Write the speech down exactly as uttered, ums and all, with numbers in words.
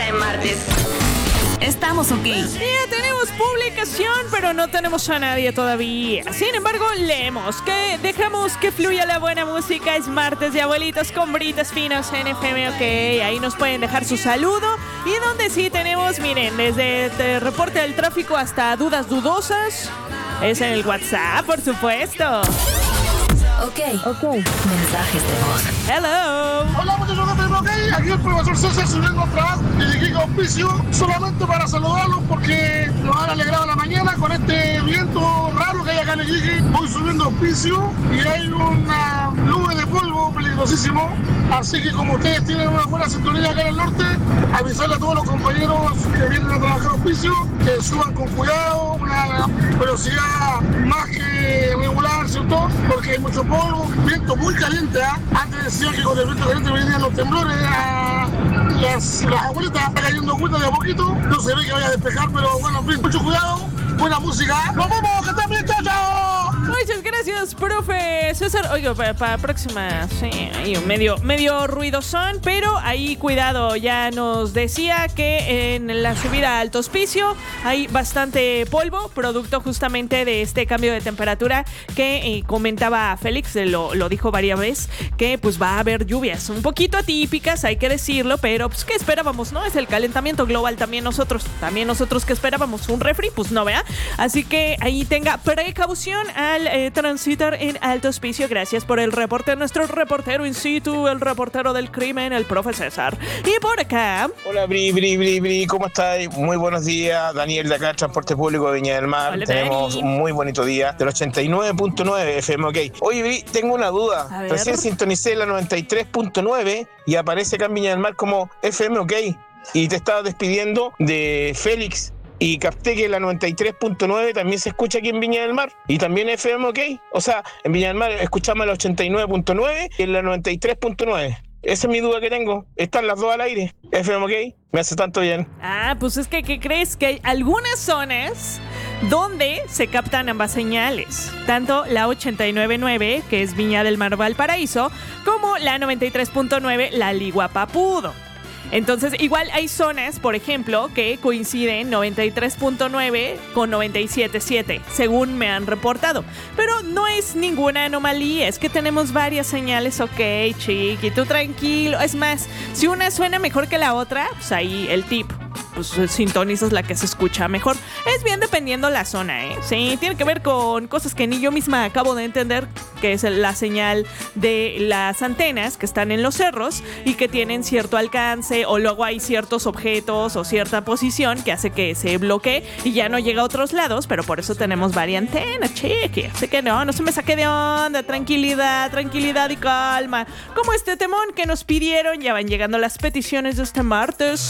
está en martes. Estamos ok. Ya tenemos publicación, pero no tenemos a nadie todavía. Sin embargo, leemos que dejamos que fluya la buena música. Es martes de abuelitos con britas finos en F M OK. Ahí nos pueden dejar su saludo. Y donde sí tenemos, miren, desde el reporte del tráfico hasta dudas dudosas, es en el WhatsApp, por supuesto. Ok. Ok. Mensajes de voz. Hello. Hola, muchachos de F M OK. Aquí el profesor César subiendo atrás y Kiko Auspicio. Solamente para saludarlos porque nos han alegrado la mañana con este viento raro que hay acá en el Iquique. Voy subiendo Auspicio y hay una nube de polvo peligrosísimo. Así que como ustedes tienen una buena sintonía acá en el norte, avisarle a todos los compañeros que vienen a trabajar Auspicio que suban con cuidado, una velocidad más que regular, ¿cierto? Porque hay mucho polvo, viento muy caliente, ¿eh? Antes decía que con el viento caliente venían los temblores, a las, las abuelitas están cayendo agüita de a poquito, no se ve que vaya a despejar, pero bueno, en fin, mucho cuidado, buena música, ¡nos vemos, que estén bien, chao, chao! Muchas gracias, profe César. Oiga, para, para próxima, sí, ahí medio, medio ruidosón, pero ahí cuidado, ya nos decía que en la subida a Alto Hospicio hay bastante polvo, producto justamente de este cambio de temperatura que eh, comentaba Félix, lo, lo dijo varias veces, que pues va a haber lluvias un poquito atípicas, hay que decirlo, pero pues ¿qué esperábamos, no? Es el calentamiento global también nosotros, también nosotros que esperábamos, un refri, pues no, ¿vea? Así que ahí tenga precaución al eh, transitar en Alto Hospicio. Gracias por el reporte, nuestro reportero in situ, el reportero del crimen, el profe César. Y por acá... Hola, Bri, Bri, Bri, Bri, ¿cómo estás? Muy buenos días, Daniel de acá, Transporte Público de Viña del Mar. Hola, tenemos Dani. un muy bonito día del ochenta y nueve punto nueve F M OK. Oye, Bri, tengo una duda. A ver. Recién sintonicé la noventa y tres punto nueve y aparece acá en Viña del Mar como F M OK. Y te estaba despidiendo de Félix. Y capté que la noventa y tres punto nueve también se escucha aquí en Viña del Mar. Y también F M OK. O sea, en Viña del Mar escuchamos la ochenta y nueve punto nueve y en la noventa y tres punto nueve. Esa es mi duda que tengo. Están las dos al aire. F M OK. Me hace tanto bien. Ah, pues es que, ¿qué crees? Que hay algunas zonas donde se captan ambas señales. Tanto la ochenta y nueve punto nueve, que es Viña del Mar Valparaíso, como la noventa y tres punto nueve, la Ligua Papudo. Entonces, igual hay zonas, por ejemplo, que coinciden noventa y tres punto nueve con noventa y siete punto siete, según me han reportado. Pero no es ninguna anomalía, es que tenemos varias señales, ok, chiqui, tú tranquilo. Es más, si una suena mejor que la otra, pues ahí el tip, pues sintonizas la que se escucha mejor. Es bien dependiendo la zona, ¿eh? Sí, tiene que ver con cosas que ni yo misma acabo de entender, que es la señal de las antenas que están en los cerros y que tienen cierto alcance, o luego hay ciertos objetos o cierta posición que hace que se bloquee y ya no llega a otros lados, pero por eso tenemos varias antenas, cheque. Así que no, no se me saque de onda, tranquilidad, tranquilidad y calma. Como este temón que nos pidieron, ya van llegando las peticiones de este martes.